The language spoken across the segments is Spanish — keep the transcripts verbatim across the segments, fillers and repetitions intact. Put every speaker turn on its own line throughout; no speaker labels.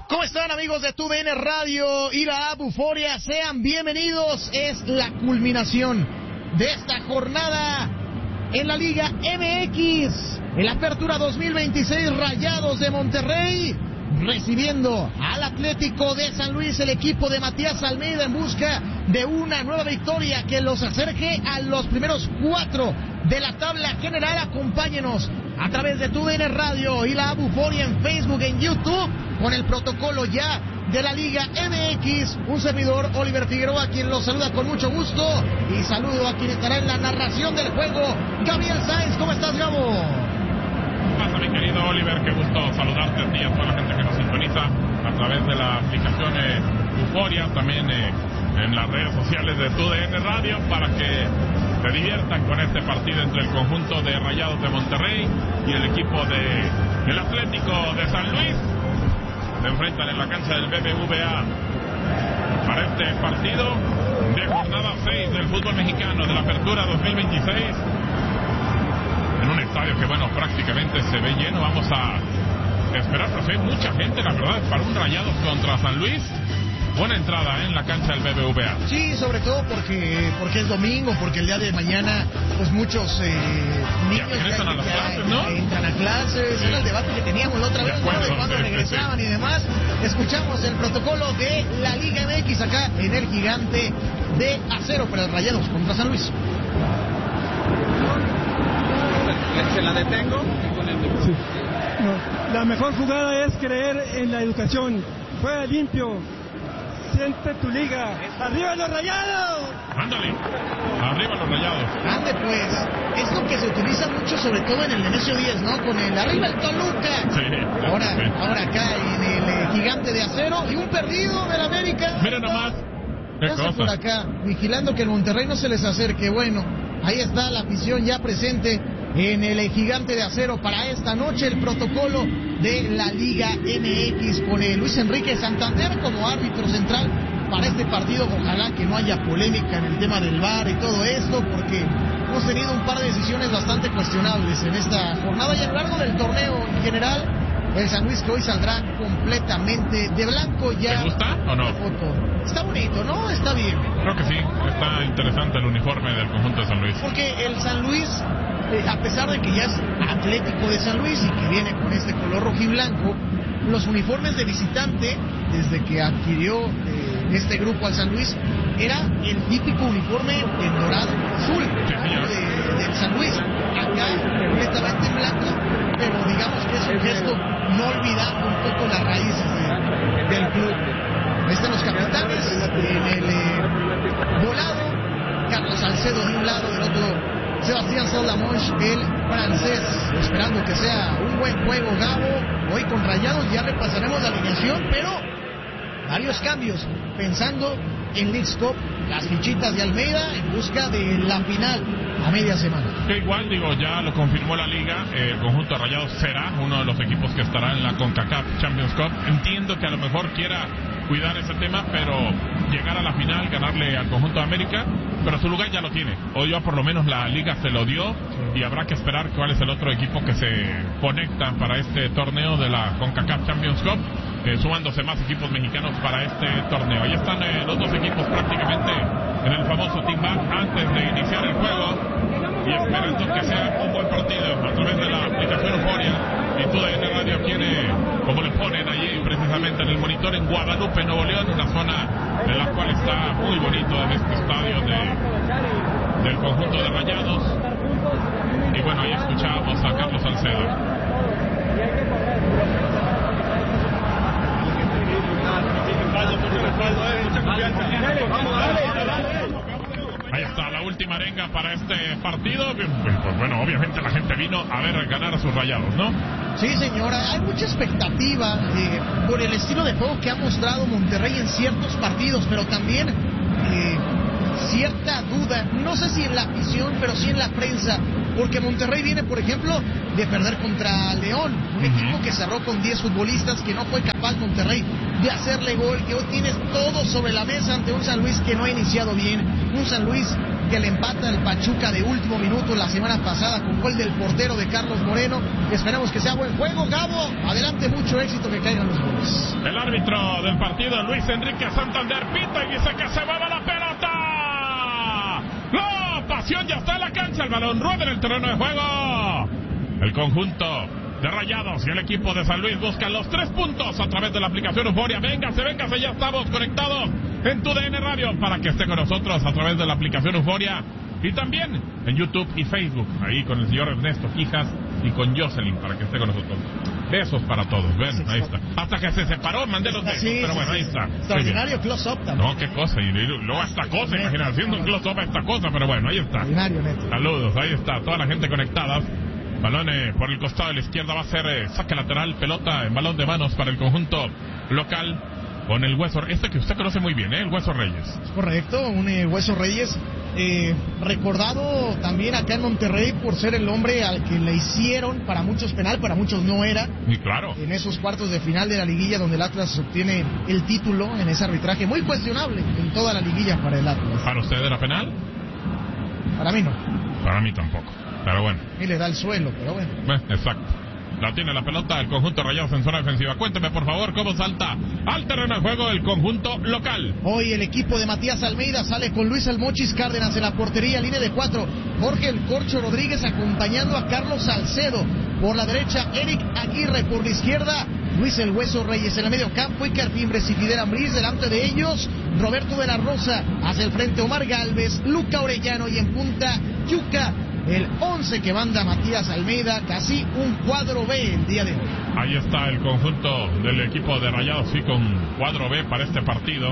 ¿Cómo están, amigos de Tu D N Radio y la app Euforia? Sean bienvenidos. Es la culminación de esta jornada en la Liga M X. En la Apertura dos mil veintiséis, Rayados de Monterrey recibiendo al Atlético de San Luis, el equipo de Matías Almeida, en busca de una nueva victoria que los acerque a los primeros cuatro de la tabla general. Acompáñenos a través de Tu D N Radio y la app Euforia en Facebook, en YouTube, con el protocolo ya de la Liga M X. Un servidor, Oliver Figueroa, quien los saluda con mucho gusto, y saludo a quien estará en la narración del juego, Gabriel Sainz. ¿Cómo estás, Gabo?
¿Qué pasa, mi querido Oliver? Qué gusto saludarte a ti y a toda la gente que nos sintoniza a través de la aplicación eh, Euforia, también eh, en las redes sociales de Tu D N Radio, para que se diviertan con este partido entre el conjunto de Rayados de Monterrey y el equipo de el Atlético de San Luis. Se enfrentan en la cancha del B B V A para este partido de jornada seis del fútbol mexicano de la Apertura dos mil veintiséis, en un estadio que, bueno, prácticamente se ve lleno. Vamos a esperar, pero hay mucha gente, la verdad, para un Rayados contra San Luis. Buena entrada en la cancha del B B V A.
Sí, sobre todo porque porque es domingo, porque el día de mañana pues muchos eh, niños
ya regresan
ya,
a las
ya,
clases, ¿no?
Entran a clases. Sí. Era el debate que teníamos la otra vez, ¿no? De cuándo
sí,
regresaban sí, sí. y demás. Escuchamos el protocolo de la Liga M X acá en el Gigante de Acero para el Rayados contra San Luis.
¿Se la detengo?
Sí. No, la mejor jugada es creer en la educación. Juega limpio. Siente tu liga. ¡Arriba los Rayados!
¡Ándale! ¡Arriba los Rayados!
¡Ande, pues! Es lo que se utiliza mucho, sobre todo en el Nemesio diez, ¿no? Con el ¡arriba el Toluca!
Sí.
Ahora,
sí.
ahora acá en el eh, Gigante de Acero, y un perdido del América.
Miren nomás. ¿Qué cosa?
Por acá, vigilando que el Monterrey no se les acerque. Bueno, ahí está la afición ya presente en el Gigante de Acero para esta noche. El protocolo de la Liga M X con el Luis Enrique Santander como árbitro central para este partido. Ojalá que no haya polémica en el tema del V A R y todo esto, porque hemos tenido un par de decisiones bastante cuestionables en esta jornada y a lo largo del torneo en general. El San Luis, que hoy saldrá completamente de blanco ya.
¿Te gusta o no?
Foto. Está bonito, ¿no? Está bien.
Creo que sí, está interesante el uniforme del conjunto de San Luis.
Porque el San Luis, eh, a pesar de que ya es Atlético de San Luis y que viene con este color rojiblanco, los uniformes de visitante, desde que adquirió eh, este grupo al San Luis, era el típico uniforme en dorado azul de, de San Luis. Acá completamente en blanco, pero digamos que es un gesto no olvidando un poco las raíces de, del club. Ahí están los capitanes en el eh, volado, Carlos Salcedo de un lado, del otro Sebastián Saulamonch, el francés, esperando que sea un buen juego. Gabo, hoy con Rayados ya repasaremos la alineación, pero varios cambios, pensando en Leagues Cup, las fichitas de Almeida en busca de la final a media semana.
Que igual, digo, ya lo confirmó la liga, eh, el conjunto de Rayados será uno de los equipos que estará en la CONCACAF Champions Cup. Entiendo que a lo mejor quiera cuidar ese tema, pero llegar a la final, ganarle al conjunto de América, pero su lugar ya lo tiene. Hoy ya por lo menos la liga se lo dio y habrá que esperar cuál es el otro equipo que se conecta para este torneo de la CONCACAF Champions Cup, eh, sumándose más equipos mexicanos para este torneo. Ahí están eh, los dos equipos prácticamente en el famoso team back antes de iniciar el juego y esperando que sea un buen partido a través de la aplicación Euforia y Tu D N Radio tiene, como le ponen allí precisamente en el monitor, en Guadalupe, Nuevo León, una zona en la cual está muy bonito en este estadio de, del conjunto de Rayados. Y bueno, ahí escuchábamos a Carlos Salcedo. Ahí está la última arenga para este partido. Pues bueno, obviamente la gente vino a ver ganar a sus Rayados, ¿no?
Sí, señora, hay mucha expectativa eh, por el estilo de juego que ha mostrado Monterrey en ciertos partidos, pero también eh, cierta duda, no sé si en la afición, pero sí en la prensa, porque Monterrey viene, por ejemplo, de perder contra León, un uh-huh. equipo que cerró con diez futbolistas, que no fue capaz Monterrey de hacerle gol, que hoy tienes todo sobre la mesa ante un San Luis que no ha iniciado bien, un San Luis que le empata al Pachuca de último minuto la semana pasada con gol del portero de Carlos Moreno. Esperemos que sea buen juego, Gabo. Adelante, mucho éxito, que caigan los goles.
El árbitro del partido, Luis Enrique Santander, pita y dice que se mueva la pelota. ¡La pasión ya está en la cancha! El balón rueda en el terreno de juego. El conjunto de Rayados y el equipo de San Luis buscan los tres puntos a través de la aplicación Euforia. Véngase, véngase, ya estamos conectados en tu D N Radio para que esté con nosotros a través de la aplicación Euforia y también en YouTube y Facebook, ahí con el señor Ernesto Quijas y con Jocelyn para que esté con nosotros. Besos para todos, ven, ahí está. Hasta que se separó, mandé los besos,
sí,
pero
sí,
bueno,
sí,
ahí está.
Extraordinario close-up también.
No, qué cosa, y luego esta cosa, imagina, haciendo un close-up a esta cosa, pero bueno, ahí está.
Extraordinario, neto.
Saludos, ahí está, toda la gente conectada. Balón eh, por el costado de la izquierda, va a ser eh, saque lateral, pelota en balón de manos para el conjunto local con el Hueso, este que usted conoce muy bien, ¿eh? El Hueso Reyes.
Es correcto, un eh, Hueso Reyes eh, recordado también acá en Monterrey por ser el hombre al que le hicieron, para muchos penal, para muchos no era.
Y claro.
En esos cuartos de final de la liguilla donde el Atlas obtiene el título en ese arbitraje muy cuestionable en toda la liguilla para el Atlas.
¿Para usted era penal?
Para mí no.
Para mí tampoco. Pero bueno.
Y le da el suelo, pero bueno.
Eh, exacto. La tiene la pelota el conjunto Rayados en zona defensiva. Cuénteme, por favor, cómo salta al terreno de juego el conjunto local.
Hoy el equipo de Matías Almeida sale con Luis El Mochis Cárdenas en la portería, línea de cuatro. Jorge El Corcho Rodríguez acompañando a Carlos Salcedo. Por la derecha, Eric Aguirre. Por la izquierda, Luis El Hueso Reyes. En el medio campo, Iker Fimbres y Fidel Ambriz. Delante de ellos, Roberto de la Rosa. Hacia el frente, Omar Galvez, Luca Orellano y en punta, Yuca. El once que manda Matías Almeida, casi un cuadro B el día de hoy.
Ahí está el conjunto del equipo de Rayados, sí, con cuadro B para este partido.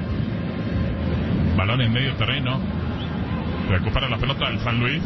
Balón en medio terreno. Recupera la pelota del San Luis.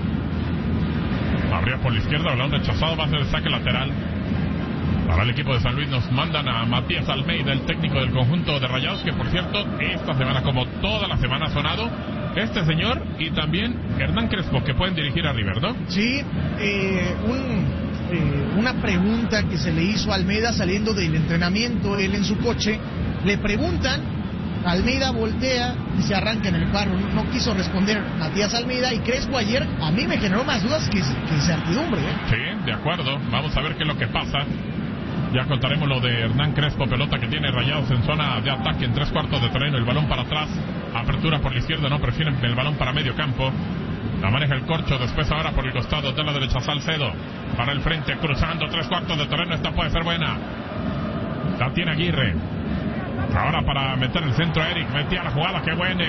Abría por la izquierda, balón rechazado, va a ser el saque lateral. Para el equipo de San Luis nos mandan a Matías Almeida, el técnico del conjunto de Rayados, que por cierto, esta semana, como toda la semana, ha sonado este señor y también Hernán Crespo, que pueden dirigir a River, ¿no?
Sí, eh, un, eh, una pregunta que se le hizo a Almeida saliendo del entrenamiento, él en su coche, le preguntan, Almeida voltea y se arranca en el carro. No quiso responder Matías Almeida, y Crespo ayer a mí me generó más dudas que, que certidumbre, ¿eh?
Sí, de acuerdo, vamos a ver qué es lo que pasa. Ya contaremos lo de Hernán Crespo, pelota que tiene Rayados en zona de ataque en tres cuartos de terreno, el balón para atrás, apertura por la izquierda, no, prefieren el balón para medio campo. La maneja el Corcho, después ahora por el costado de la derecha Salcedo, para el frente, cruzando tres cuartos de terreno, esta puede ser buena. La tiene Aguirre. Ahora para meter el centro Eric, metía la jugada, qué buena.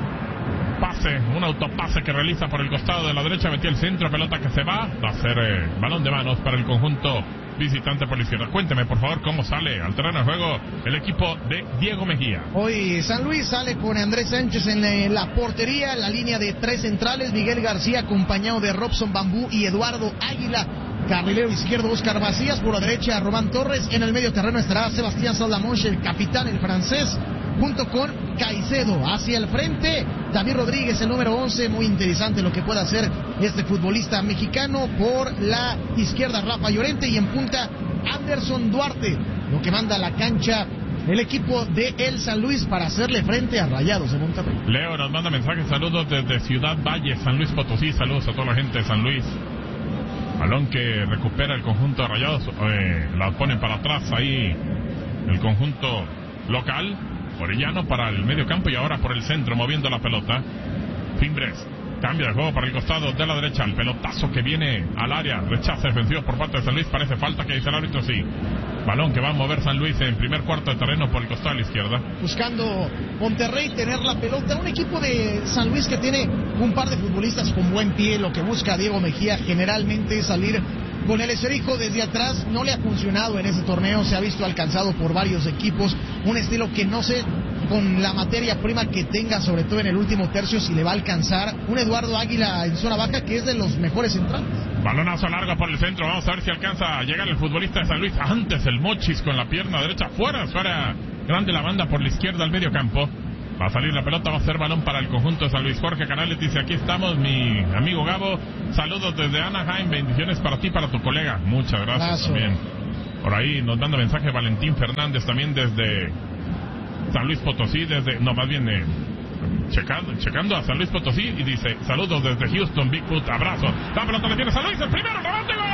Pase, un autopase que realiza por el costado de la derecha, metía el centro, pelota que se va, va a ser eh, balón de manos para el conjunto visitante por la izquierda. Cuénteme, por favor, cómo sale al terreno de juego el equipo de Diego Mejía.
Hoy San Luis sale con Andrés Sánchez en la portería, la línea de tres centrales, Miguel García acompañado de Robson Bambú y Eduardo Águila. Carrilero izquierdo, Óscar Macías. Por la derecha, Román Torres. En el medio terreno estará Sebastián Saldamonche, el capitán, el francés, junto con Caicedo. Hacia el frente, David Rodríguez, el número once. Muy interesante lo que puede hacer este futbolista mexicano. Por la izquierda, Rafa Llorente. Y en punta, Anderson Duarte. Lo que manda a la cancha el equipo de el San Luis para hacerle frente a Rayados de Monterrey.
Leo nos manda mensajes, saludos desde Ciudad Valle, San Luis Potosí. Saludos a toda la gente de San Luis. Balón que recupera el conjunto de Rayados, eh, la ponen para atrás ahí el conjunto local. Orellano para el medio campo y ahora por el centro moviendo la pelota. Fimbres, cambio de juego para el costado de la derecha, el pelotazo que viene al área, rechaza defensivo por parte de San Luis, parece falta, que dice el árbitro, sí. Balón que va a mover San Luis en primer cuarto de terreno por el costado de la izquierda.
Buscando Monterrey tener la pelota, un equipo de San Luis que tiene un par de futbolistas con buen pie. Lo que busca Diego Mejía generalmente es salir con el esférico desde atrás. No le ha funcionado en ese torneo, se ha visto alcanzado por varios equipos. Un estilo que no sé, con la materia prima que tenga, sobre todo en el último tercio, si le va a alcanzar. Un Eduardo Águila en zona baja que es de los mejores centrales.
Balonazo largo por el centro, vamos a ver si alcanza a llegar el futbolista de San Luis. Antes el Mochis con la pierna derecha, fuera, fuera grande la banda por la izquierda al medio campo. Va a salir la pelota, va a ser balón para el conjunto de San Luis. Jorge Canales dice, aquí estamos, mi amigo Gabo. Saludos desde Anaheim, bendiciones para ti, para tu colega. Muchas gracias Paso. También. Por ahí nos manda mensaje Valentín Fernández también desde San Luis Potosí, desde, no, más bien eh, checando, checando a San Luis Potosí y dice, saludos desde Houston, Bigfoot, abrazo. La pelota le tiene San Luis, el primero, remate, gol.